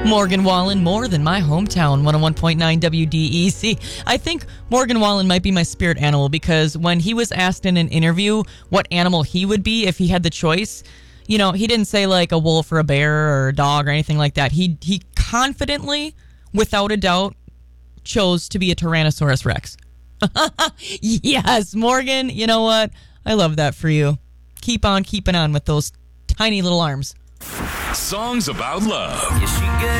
Morgan Wallen, more than my hometown, 101.9 WDEC. I think Morgan Wallen might be my spirit animal because when he was asked in an interview what animal he would be if he had the choice, you know, he didn't say like a wolf or a bear or a dog or anything like that. He confidently, without a doubt, chose to be a Tyrannosaurus Rex. Yes, Morgan, you know what? I love that for you. Keep on keeping on with those tiny little arms. Songs about love.